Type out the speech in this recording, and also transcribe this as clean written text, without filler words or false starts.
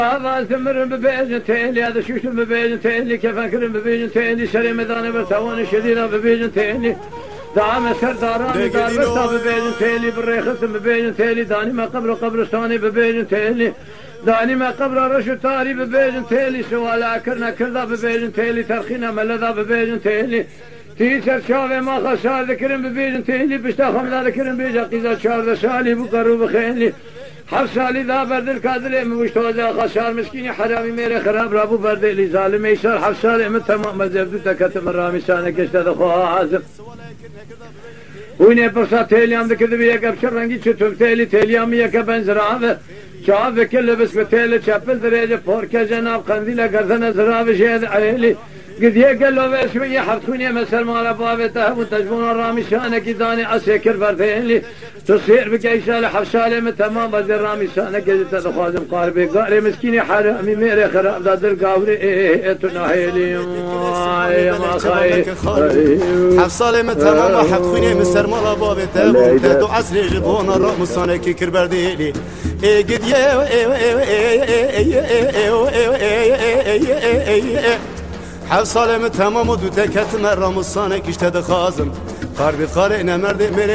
هذا ثمر ببيجن تيلي هذا شوش ببيجن تيلي كيف أكرم ببيجن تيلي شري مداني برتوان شدينا ببيجن تيلي دعم سرداراني دار برتا ببيجن تيلي بالريخس ببيجن تيلي داني ما قبرستاني ببيجن تيلي داني ما قبر رشو تاري ببيجن تيلي سوالا كرنا كردا ببيجن تيلي ترخينا ملذا ببيجن تيلي تيسر شافي ما خسار ذكرن ببيجن تيلي بشتا خمدا ذكرن بيجا قيزا شار سالي بقرو بخيلي حفصالي ذا برد الكادر مشتوزا خسار مسكيني حرامي ميري خراب رابو برد لي ظالم يسار حفصالي من تمام مزبدو تكتم الرامي سانك اشتد خوها عازم ويني برصا تيليام ذكر بيك ابشر رنگي چتوب تيليام يك بنزراوه شاف كل بس بتيل چپل درجه پورکه جناب قنديل گردن زراوه شهد عيلي قد يقل له بس شويه حرخوني مسر مال بابته وتجبون الرامي شانك داني اسكر بردين تصير بكيسال حفصالي من تمام بدر الرامي شانك جت خادم قاربي قاري مسكيني حرامي ميري خراب دادر قاوري تناهيلي يا ما خاي حفصالي من تمام حرخوني مسر مال بابته وتدو عسري جبون الرامي شانك كربرديلي قد حفصالي من تمام ودو تكت مرة مصانك اشتد خازم قاربي قارئنا مرد